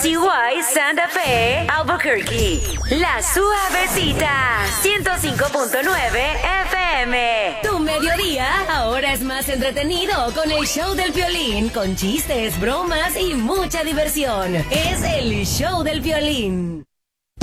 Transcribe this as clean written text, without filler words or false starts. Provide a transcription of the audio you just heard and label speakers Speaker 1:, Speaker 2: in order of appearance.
Speaker 1: WCY Santa Fe, Albuquerque. La Suavecita, 105.9 FM.
Speaker 2: Tu mediodía ahora es más entretenido con el show del Piolín, con chistes, bromas y mucha diversión. Es el show del Piolín.